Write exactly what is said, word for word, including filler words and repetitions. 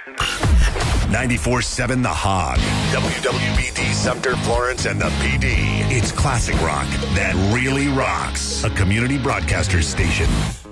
ninety-four seven The Hog. W W B D Sumter, Florence, and the P D. It's classic rock that really rocks. A community broadcaster station.